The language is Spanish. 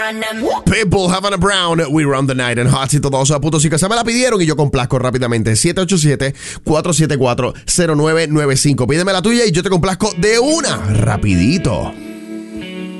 People, Havana Brown, We Run the Night en Hot 102.5. Se me la pidieron y yo complazco rápidamente. 787-474-0995. Pídeme la tuya y yo te complazco de una, rapidito.